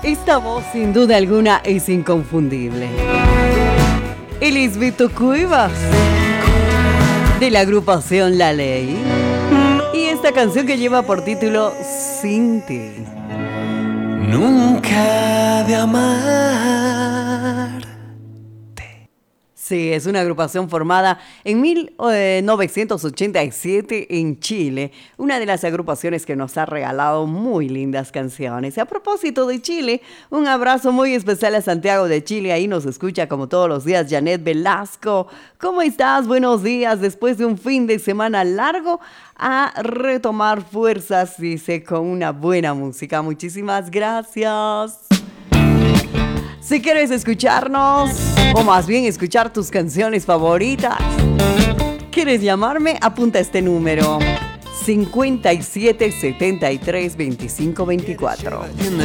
Esta voz sin duda alguna es inconfundible. Él es Beto Cuevas, de la agrupación La Ley. Y esta canción que lleva por título Sin ti. Nunca de amar. Sí, es una agrupación formada en 1987 en Chile, una de las agrupaciones que nos ha regalado muy lindas canciones. A propósito de Chile, un abrazo muy especial a Santiago de Chile, ahí nos escucha como todos los días Janet Velasco. ¿Cómo estás? Buenos días, después de un fin de semana largo, a retomar fuerzas, dice, con una buena música. Muchísimas gracias. Si quieres escucharnos, o más bien escuchar tus canciones favoritas, ¿quieres llamarme? Apunta este número: 57 73 25 24.